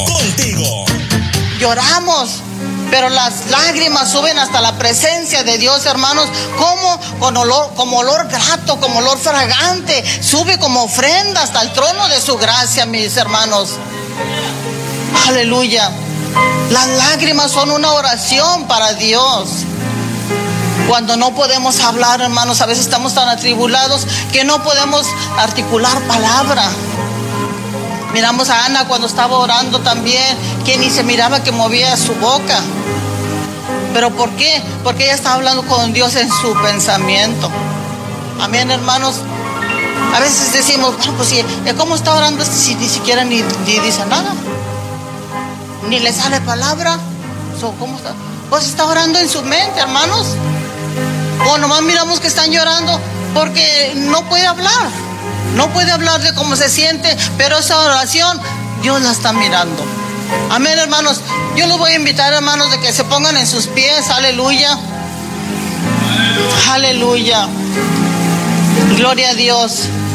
contigo. Lloramos, pero las lágrimas suben hasta la presencia de Dios, hermanos, como olor grato, como olor fragante, sube como ofrenda hasta el trono de su gracia, mis hermanos. Aleluya. Las lágrimas son una oración para Dios. Cuando no podemos hablar, hermanos, a veces estamos tan atribulados que no podemos articular palabra. Miramos a Ana cuando estaba orando también, que ni se miraba que movía su boca. ¿Pero por qué? Porque ella estaba hablando con Dios en su pensamiento. Amén, hermanos. A veces decimos, bueno, pues ¿cómo está orando si ni siquiera ni dice nada? Ni le sale palabra. ¿Cómo está? Pues está orando en su mente, hermanos. O nomás miramos que están llorando porque no puede hablar. No puede hablar de cómo se siente, pero esa oración Dios la está mirando. Amén, hermanos. Yo los voy a invitar, hermanos, de que se pongan en sus pies. Aleluya. Aleluya. Gloria a Dios.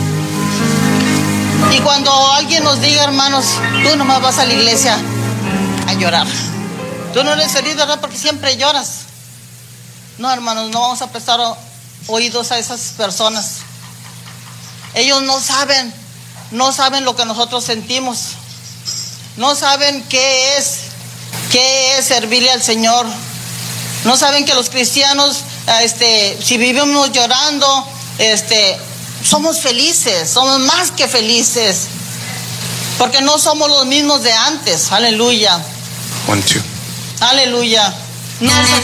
Y cuando alguien nos diga, hermanos, tú nomás vas a la iglesia a llorar, tú no eres feliz, ¿verdad? Porque siempre lloras. No, hermanos, no vamos a prestar oídos a esas personas. Ellos no saben lo que nosotros sentimos. No saben qué es servirle al Señor. No saben que los cristianos, si vivimos llorando, somos felices, somos más que felices. Porque no somos los mismos de antes. Aleluya. 1, 2. Aleluya. No